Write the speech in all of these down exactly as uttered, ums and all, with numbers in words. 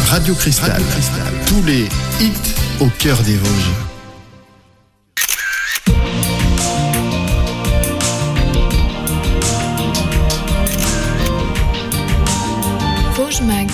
Radio Cristal. Radio Cristal. Tous les hits au cœur des Vosges. Vosges Mag.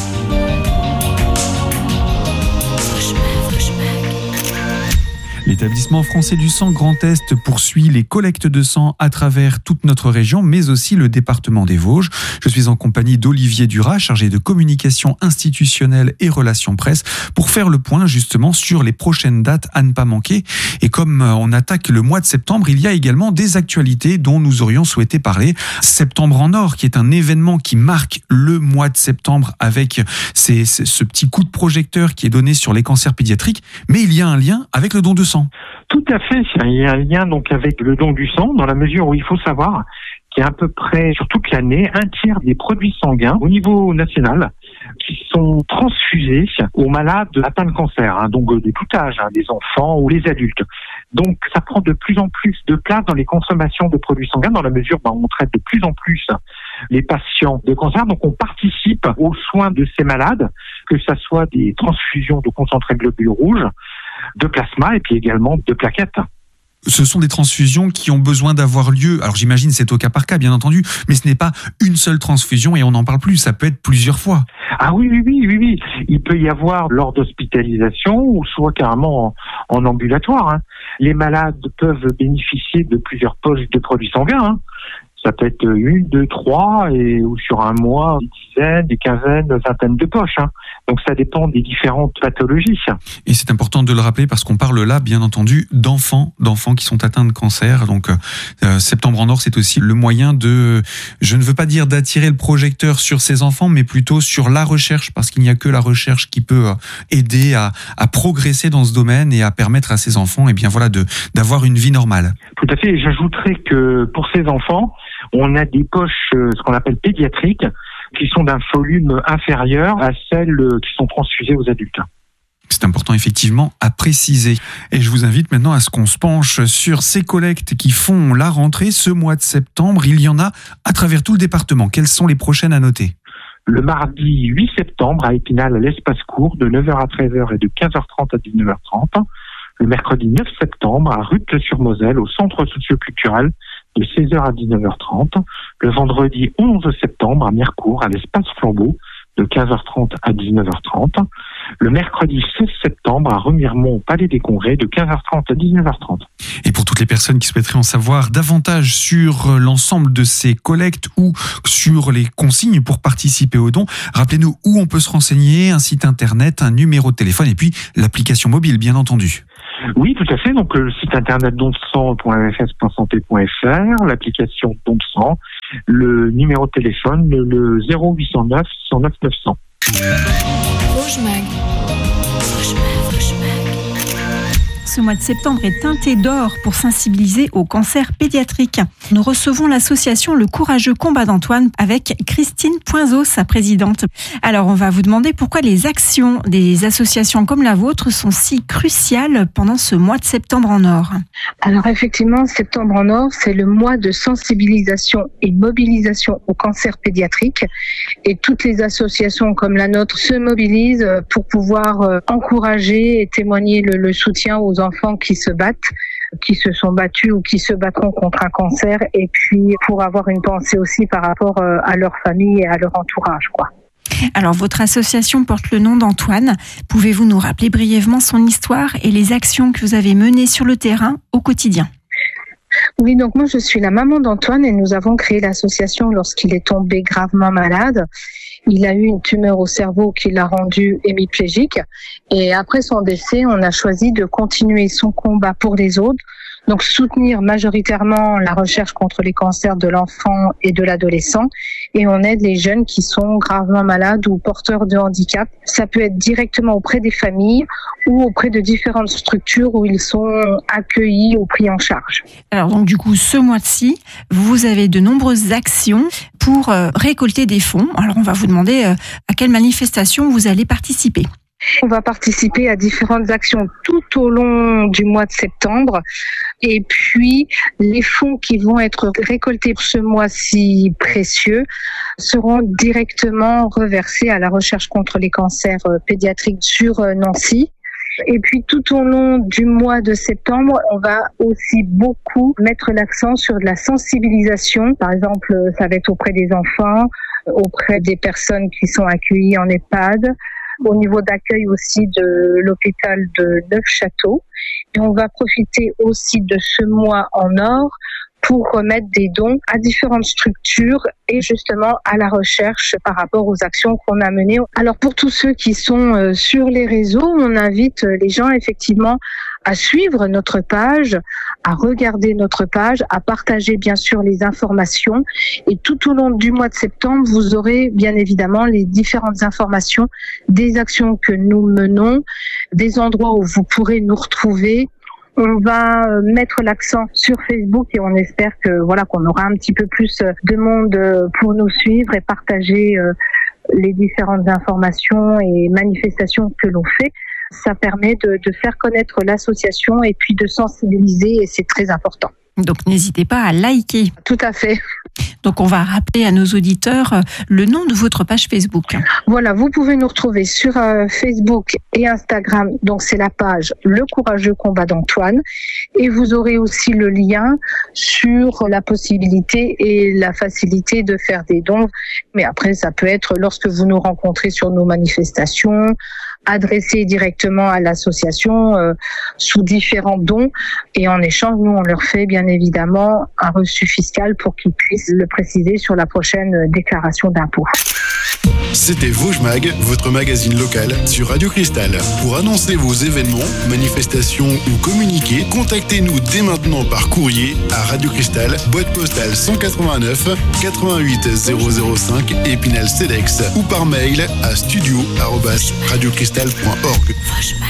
L'établissement français du sang Grand Est poursuit les collectes de sang à travers toute notre région, mais aussi le département des Vosges. Je suis en compagnie d'Olivier Duras, chargé de communication institutionnelle et relations presse, pour faire le point justement sur les prochaines dates à ne pas manquer. Et comme on attaque le mois de septembre, il y a également des actualités dont nous aurions souhaité parler. Septembre en Or, qui est un événement qui marque le mois de septembre avec ces, ce petit coup de projecteur qui est donné sur les cancers pédiatriques, mais il y a un lien avec le don de sang. Tout à fait, il y a un lien donc avec le don du sang, dans la mesure où il faut savoir qu'il y a à peu près, sur toute l'année, un tiers des produits sanguins au niveau national qui sont transfusés aux malades atteints de cancer, hein, donc de tout âge, hein, des enfants ou les adultes. Donc ça prend de plus en plus de place dans les consommations de produits sanguins, dans la mesure où on traite de plus en plus les patients de cancer. Donc on participe aux soins de ces malades, que ce soit des transfusions de concentrés de globules rouges, de plasma et puis également de plaquettes. Ce sont des transfusions qui ont besoin d'avoir lieu. Alors j'imagine c'est au cas par cas bien entendu, mais ce n'est pas une seule transfusion et on n'en parle plus, ça peut être plusieurs fois. Ah oui, oui, oui, oui, oui. Il peut y avoir lors d'hospitalisation ou soit carrément en, en ambulatoire. Hein. Les malades peuvent bénéficier de plusieurs poches de produits sanguins. Hein. Ça peut être une, deux, trois, et ou sur un mois, des dizaines, des quinzaines, des vingtaines de poches. Hein. Donc ça dépend des différentes pathologies. Et c'est important de le rappeler parce qu'on parle là, bien entendu, d'enfants, d'enfants qui sont atteints de cancer. Donc euh, Septembre en Or, c'est aussi le moyen de, je ne veux pas dire d'attirer le projecteur sur ces enfants, mais plutôt sur la recherche, parce qu'il n'y a que la recherche qui peut aider à, à progresser dans ce domaine et à permettre à ces enfants, et bien voilà, de d'avoir une vie normale. Tout à fait. Et j'ajouterais que pour ces enfants, on a des poches, ce qu'on appelle pédiatriques, qui sont d'un volume inférieur à celles qui sont transfusées aux adultes. C'est important effectivement à préciser. Et je vous invite maintenant à ce qu'on se penche sur ces collectes qui font la rentrée ce mois de septembre. Il y en a à travers tout le département. Quelles sont les prochaines à noter ? Le mardi huit septembre à Épinal, à l'espace court, de neuf heures à treize heures et de quinze heures trente à dix-neuf heures trente. Le mercredi neuf septembre à Rutles-sur-Moselle, au centre socio-culturel, de seize heures à dix-neuf heures trente. Le vendredi onze septembre à Mirecourt, à l'espace Flambeau, de quinze heures trente à dix-neuf heures trente. Le mercredi seize septembre à Remiremont, au Palais des Congrès, de quinze heures trente à dix-neuf heures trente. Et pour toutes les personnes qui souhaiteraient en savoir davantage sur l'ensemble de ces collectes ou sur les consignes pour participer au don, rappelez-nous où on peut se renseigner, un site internet, un numéro de téléphone et puis l'application mobile, bien entendu. Oui, tout à fait. Donc le site internet don de sang point f s point santé point f r, l'application don de sang, le numéro de téléphone, le zéro huit cent neuf cent neuf neuf cents. Vosges Mag. Vosges Mag. Vosges Mag. Ce mois de septembre est teinté d'or pour sensibiliser au cancer pédiatrique. Nous recevons l'association Le Courageux Combat d'Antoine avec Christine Poinzeau, sa présidente. Alors, on va vous demander pourquoi les actions des associations comme la vôtre sont si cruciales pendant ce mois de septembre en or. Alors, effectivement, septembre en or, c'est le mois de sensibilisation et mobilisation au cancer pédiatrique. Et toutes les associations comme la nôtre se mobilisent pour pouvoir encourager et témoigner le, le soutien aux enfants qui se battent, qui se sont battus ou qui se battront contre un cancer, et puis pour avoir une pensée aussi par rapport à leur famille et à leur entourage, quoi. Alors, votre association porte le nom d'Antoine. Pouvez-vous nous rappeler brièvement son histoire et les actions que vous avez menées sur le terrain au quotidien ? Oui, donc moi je suis la maman d'Antoine et nous avons créé l'association lorsqu'il est tombé gravement malade. Il a eu une tumeur au cerveau qui l'a rendu hémiplégique, et après son décès, on a choisi de continuer son combat pour les autres, donc soutenir majoritairement la recherche contre les cancers de l'enfant et de l'adolescent, et on aide les jeunes qui sont gravement malades ou porteurs de handicap. Ça peut être directement auprès des familles ou auprès de différentes structures où ils sont accueillis ou pris en charge. Alors donc du coup, ce mois-ci, vous avez de nombreuses actions pour euh, récolter des fonds. Alors on va vous demander euh, à quelle manifestation vous allez participer. On va participer à différentes actions tout au long du mois de septembre. Et puis, les fonds qui vont être récoltés pour ce mois-ci précieux seront directement reversés à la recherche contre les cancers pédiatriques sur Nancy. Et puis tout au long du mois de septembre, on va aussi beaucoup mettre l'accent sur de la sensibilisation. Par exemple, ça va être auprès des enfants, auprès des personnes qui sont accueillies en EHPAD, au niveau d'accueil aussi de l'hôpital de Neufchâteau. Et on va profiter aussi de ce mois en or pour remettre des dons à différentes structures et justement à la recherche par rapport aux actions qu'on a menées. Alors pour tous ceux qui sont sur les réseaux, on invite les gens effectivement à suivre notre page, à regarder notre page, à partager bien sûr les informations. Et tout au long du mois de septembre, vous aurez bien évidemment les différentes informations des actions que nous menons, des endroits où vous pourrez nous retrouver. On va mettre l'accent sur Facebook et on espère que voilà qu'on aura un petit peu plus de monde pour nous suivre et partager les différentes informations et manifestations que l'on fait. Ça permet de, de faire connaître l'association et puis de sensibiliser et c'est très important. Donc n'hésitez pas à liker. Tout à fait. Donc on va rappeler à nos auditeurs le nom de votre page Facebook. Voilà, vous pouvez nous retrouver sur euh, Facebook et Instagram. Donc c'est la page Le Courageux Combat d'Antoine. Et vous aurez aussi le lien sur la possibilité et la facilité de faire des dons. Mais après, ça peut être lorsque vous nous rencontrez sur nos manifestations, adressé directement à l'association euh, sous différents dons. Et en échange, nous, on leur fait bien évidemment un reçu fiscal pour qu'ils puissent le préciser sur la prochaine déclaration d'impôt. C'était Vosges Mag, votre magazine local sur Radio Cristal. Pour annoncer vos événements, manifestations ou communiquer, contactez-nous dès maintenant par courrier à Radio Cristal, boîte postale cent quatre-vingt-neuf quatre-vingt-huit zéro zéro cinq Épinal-Cedex ou par mail à studio arobase radiocristal point org.